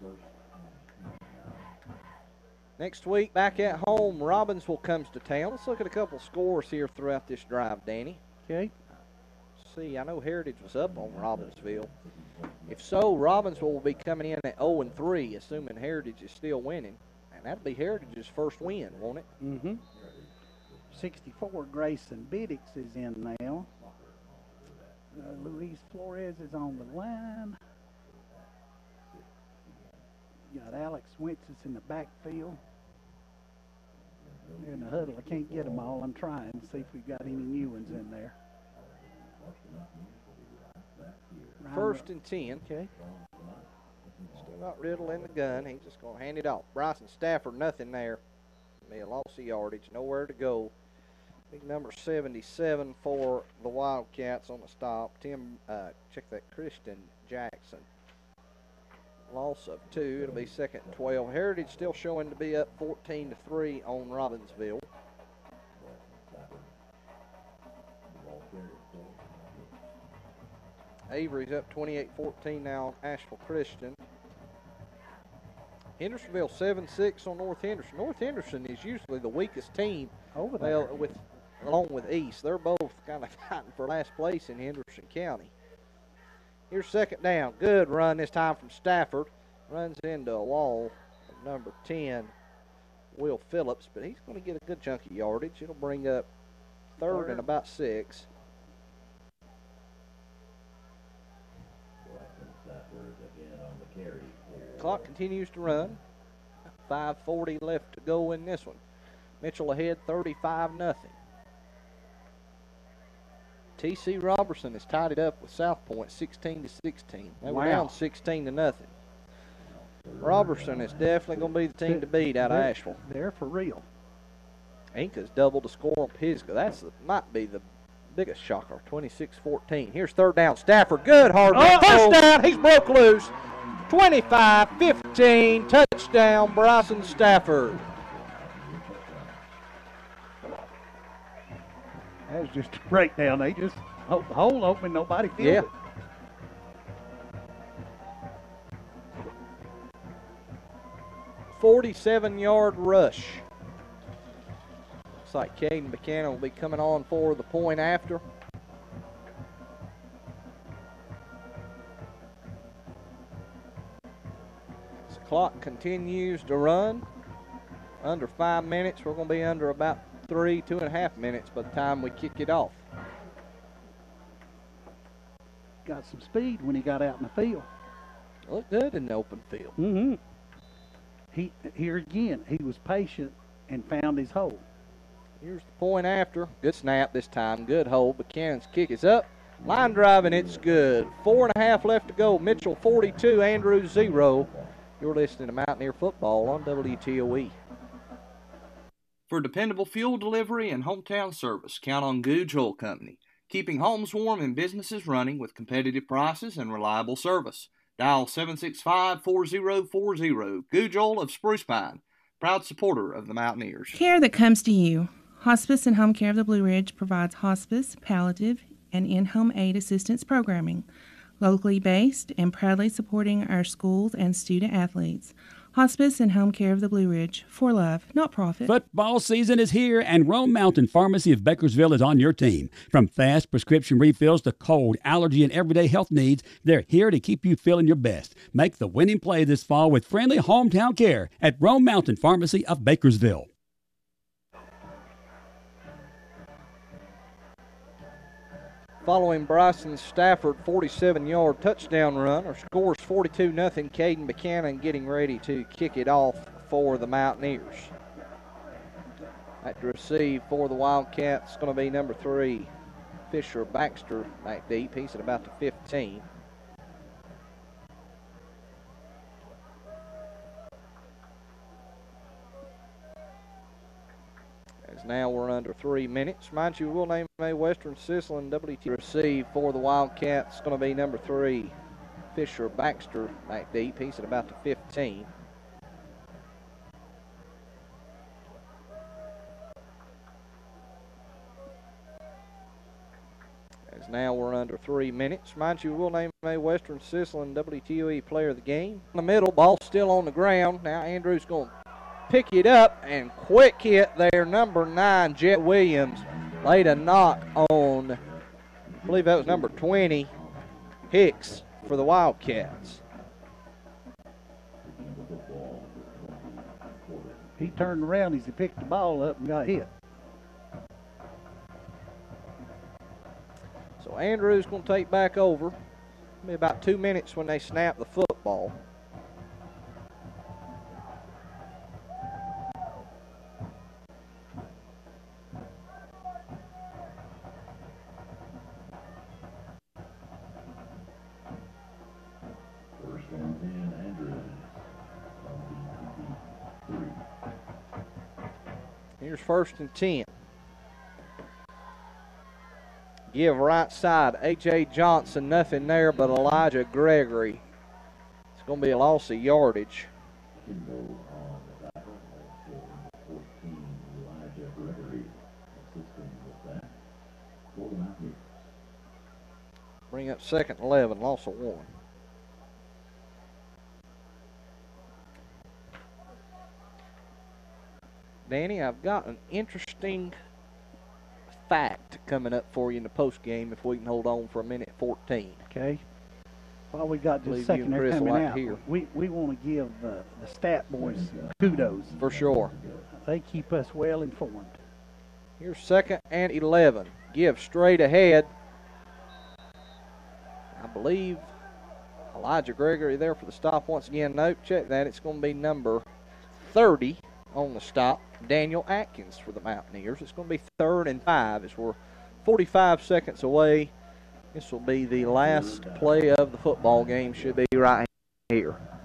Next week, back at home, Robbinsville comes to town. Let's look at a couple scores here throughout this drive, Danny. Okay. See, I know Heritage was up on Robbinsville. If so, Robbinsville will be coming in at 0-3, assuming Heritage is still winning. And that'll be Heritage's first win, won't it? Mm-hmm. 64, Grayson Biddix is in now. Luis Flores is on the line. You got Alex Wentzis in the backfield. They're in the huddle. I can't get them all. I'm trying to see if we've got any new ones in there. First and 10. Okay. Still got Riddle in the gun. He's just going to hand it off. Bryson Stafford, nothing there. Be a loss of yardage. Nowhere to go. Big number 77 for the Wildcats on the stop. Check that, Christian Jackson. Loss of 2. It'll be second and 12. Heritage still showing to be up 14-3 on Robbinsville. Avery's up 28-14 now, Asheville Christian. Hendersonville 7-6 on North Henderson. North Henderson is usually the weakest team over there. Well, along with East. They're both kind of fighting for last place in Henderson County. Here's second down. Good run this time from Stafford. Runs into a wall of number 10, Will Phillips, but he's going to get a good chunk of yardage. It'll bring up third and about 6. Clock continues to run. 5:40 left to go in this one. Mitchell ahead 35-0. T.C. Robertson has tied it up with South Point 16-16. They were down 16-0. Robertson is definitely going to be the team to beat out of Asheville. They're for real. Inca's doubled the score on Pisgah. Might be the biggest shocker, 26-14. Here's third down. Stafford, good hard run. First down, he's broke loose. 25-15, touchdown, Bryson Stafford. That's just a breakdown. They just hold open, nobody feels it. 47-yard rush. Looks like Caden Buchanan will be coming on for the point after. The clock continues to run. Under 5 minutes. We're going to be under about 2.5 minutes by the time we kick it off. Got some speed when he got out in the field. Looked good in the open field. Mm-hmm. Here again, he was patient and found his hole. Here's the point after. Good snap this time. Good hold. Buchanan's kick is up. Line drive, and it's good. 4.5 left to go. Mitchell 42, Andrews 0. You're listening to Mountaineer Football on WTOE. For dependable fuel delivery and hometown service, count on Googe Oil Company. Keeping homes warm and businesses running with competitive prices and reliable service. Dial 765-4040. Googe Oil of Spruce Pine, proud supporter of the Mountaineers. Care that comes to you. Hospice and Home Care of the Blue Ridge provides hospice, palliative, and in-home aid assistance programming. Locally based and proudly supporting our schools and student athletes. Hospice and Home Care of the Blue Ridge, for love, not profit. Football season is here, and Rome Mountain Pharmacy of Bakersville is on your team. From fast prescription refills to cold, allergy, and everyday health needs, they're here to keep you feeling your best. Make the winning play this fall with friendly hometown care at Rome Mountain Pharmacy of Bakersville. Following Bryson Stafford 47-yard touchdown run, our score is 42-0. Caden Buchanan getting ready to kick it off for the Mountaineers. At to receive for the Wildcats is going to be number 3, Fisher Baxter, back deep. He's at about the 15. Now we're under 3 minutes. Mind you, we'll name a Western Sisseton WT receive for the Wildcats. It's going to be number 3, Fisher Baxter, back deep. He's at about the 15. As as now we're under 3 minutes. Mind you, we'll name a Western Sisseton WTOE player of the game. In the middle, ball still on the ground. Now Andrews going to pick it up, and quick hit there. Number 9, Jet Williams, laid a knock on, I believe that was number 20, Hicks for the Wildcats. He turned around as he picked the ball up and got hit. So Andrews going to take back over. Be about 2 minutes when they snap the football. Here's 1st and 10. Give right side, A.J. Johnson, nothing there but Elijah Gregory. It's going to be a loss of yardage. Bring up 2nd and 11, loss of 1. Danny, I've got an interesting fact coming up for you in the post game if we can hold on for a minute 14. Okay. While we got Believe just a you second and there Chris will coming like to out, hear. we want to give the stat boys kudos. For sure. They keep us well informed. Here's 2nd and 11. Give straight ahead. I believe Elijah Gregory there for the stop once again. Nope, check that. It's going to be number 30 on the stop. Daniel Atkins for the Mountaineers. It's going to be 3rd and 5 as we're 45 seconds away. This will be the last play of the football game. Should be right here.